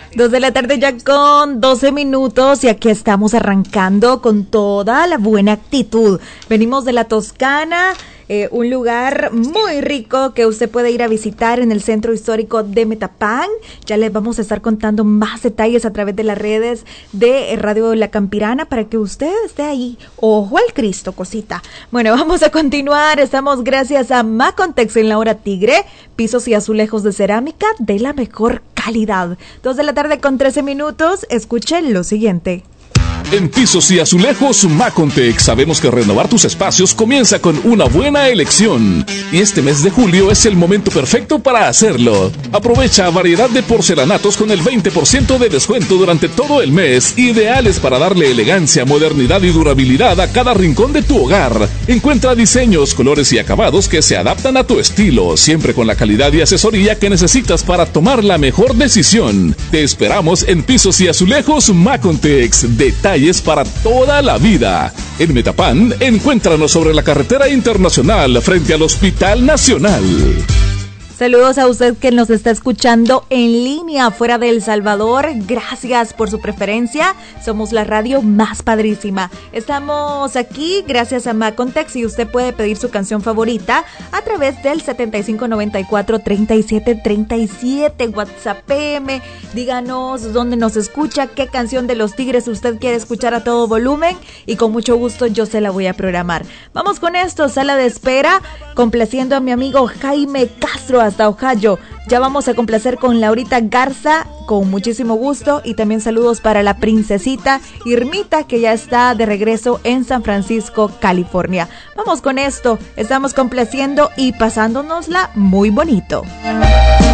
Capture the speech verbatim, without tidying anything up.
Dos de la tarde ya con doce minutos y aquí estamos arrancando con toda la buena actitud. Venimos de la Toscana, eh, un lugar muy rico que usted puede ir a visitar en el centro histórico de Metapán. Ya les vamos a estar contando más detalles a través de las redes de Radio La Campirana para que usted esté ahí. Ojo al Cristo, cosita. Bueno, vamos a continuar. Estamos gracias a Macontex en la hora tigre, pisos y azulejos de cerámica de la mejor calidad. Dos de la tarde con trece minutos. Escuchen lo siguiente. En Pisos y Azulejos Macontex sabemos que renovar tus espacios comienza con una buena elección. Y este mes de julio es el momento perfecto para hacerlo. Aprovecha variedad de porcelanatos con el veinte por ciento de descuento durante todo el mes, ideales para darle elegancia, modernidad y durabilidad a cada rincón de tu hogar. Encuentra diseños, colores y acabados que se adaptan a tu estilo, siempre con la calidad y asesoría que necesitas para tomar la mejor decisión. Te esperamos en Pisos y Azulejos Macontex. Detalles para toda la vida. En Metapán, encuéntranos sobre la carretera internacional frente al Hospital Nacional. Saludos a usted que nos está escuchando en línea fuera de El Salvador. Gracias por su preferencia. Somos la radio más padrísima. Estamos aquí gracias a Macontex y usted puede pedir su canción favorita a través del setenta y cinco noventa y cuatro treinta y siete treinta y siete. WhatsAppeme, díganos dónde nos escucha, qué canción de Los Tigres usted quiere escuchar a todo volumen y con mucho gusto yo se la voy a programar. Vamos con esto, sala de espera, complaciendo a mi amigo Jaime Castro hasta Ohio. Ya vamos a complacer con Laurita Garza, con muchísimo gusto, y también saludos para la princesita Irmita, que ya está de regreso en San Francisco, California. Vamos con esto, estamos complaciendo y pasándonosla muy bonito.